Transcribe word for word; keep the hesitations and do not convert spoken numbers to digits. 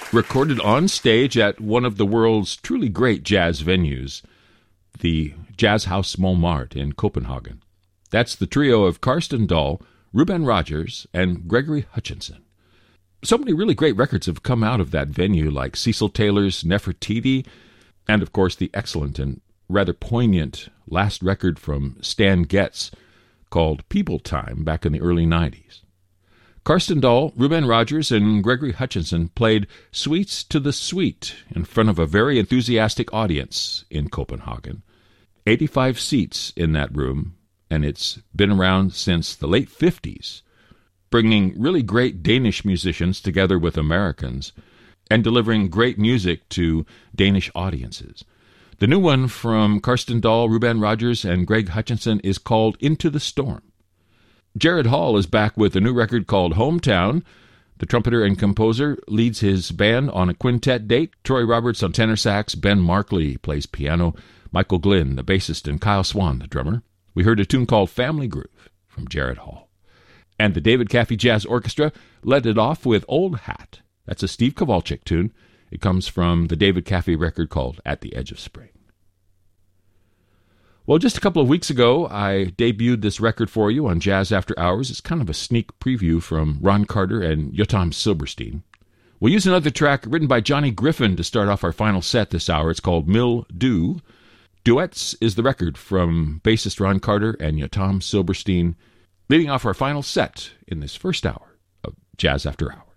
recorded on stage at one of the world's truly great jazz venues, the Jazz House Montmartre in Copenhagen. That's the trio of Karsten Dahl, Ruben Rogers, and Gregory Hutchinson. So many really great records have come out of that venue, like Cecil Taylor's Nefertiti, and of course the excellent and rather poignant last record from Stan Getz called People Time back in the early nineties. Karsten Dahl, Ruben Rogers, and Gregory Hutchinson played Suites to the Sweet in front of a very enthusiastic audience in Copenhagen. eighty-five seats in that room, and it's been around since the late fifties, bringing really great Danish musicians together with Americans and delivering great music to Danish audiences. The new one from Karsten Dahl, Ruben Rogers, and Greg Hutchinson is called Into the Storm. Jared Hall is back with a new record called Hometown. The trumpeter and composer leads his band on a quintet date. Troy Roberts on tenor sax, Ben Markley plays piano, Michael Glynn, the bassist, and Kyle Swan, the drummer. We heard a tune called Family Groove from Jared Hall. And the David Caffey Jazz Orchestra led it off with Old Hat. That's a Steve Kowalczyk tune. It comes from the David Caffey record called At the Edge of Spring. Well, just a couple of weeks ago, I debuted this record for you on Jazz After Hours. It's kind of a sneak preview from Ron Carter and Yotam Silberstein. We'll use another track written by Johnny Griffin to start off our final set this hour. It's called Mill Do. Duets is the record from bassist Ron Carter and Yotam Silberstein, leading off our final set in this first hour of Jazz After Hours.